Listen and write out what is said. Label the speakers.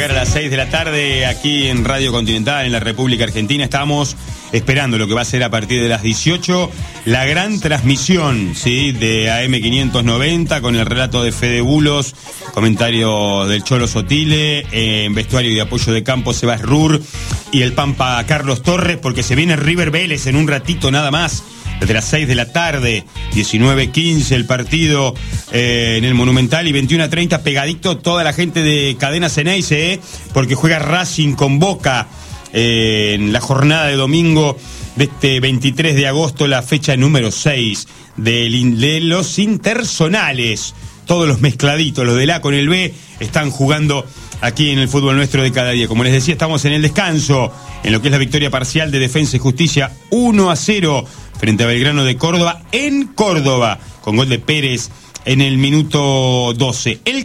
Speaker 1: llegar a las 6 de la tarde aquí en Radio Continental, en la República Argentina. Estamos esperando lo que va a ser a partir de las 18, la gran transmisión, ¿sí?, de AM590 con el relato de Fede Bulos, comentario del Cholo Sotile, en vestuario y apoyo de campo Sebas Rur y el Pampa Carlos Torres, porque se viene River Vélez en un ratito nada más. Desde las 6 de la tarde, 19:15 el partido en el Monumental y 21:30 pegadito toda la gente de Cadena Ceneice, porque juega Racing con Boca en la jornada de domingo de este 23 de agosto, la fecha número 6 de los interzonales. Todos los mezcladitos, los del A con el B, están jugando aquí en el fútbol nuestro de cada día. Como les decía, estamos en el descanso, en lo que es la victoria parcial de Defensa y Justicia 1-0 frente a Belgrano de Córdoba en Córdoba, con gol de Pérez en el minuto 12. El